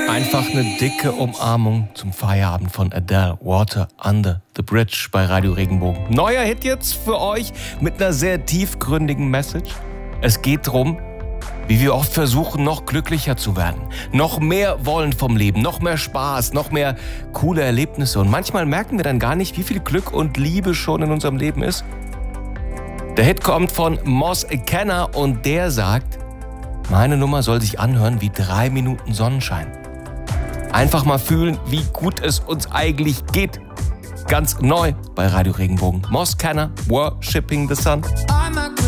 Einfach eine dicke Umarmung zum Feierabend von Adele, Water Under the Bridge bei Radio Regenbogen. Neuer Hit jetzt für euch mit einer sehr tiefgründigen Message. Es geht darum, wie wir oft versuchen, noch glücklicher zu werden, noch mehr wollen vom Leben, noch mehr Spaß, noch mehr coole Erlebnisse. Und manchmal merken wir dann gar nicht, wie viel Glück und Liebe schon in unserem Leben ist. Der Hit kommt von Moss Kenner und der sagt, meine Nummer soll sich anhören wie 3 Minuten Sonnenschein. Einfach mal fühlen, wie gut es uns eigentlich geht. Ganz neu bei Radio Regenbogen. Moss Kenner, Worshipping the Sun.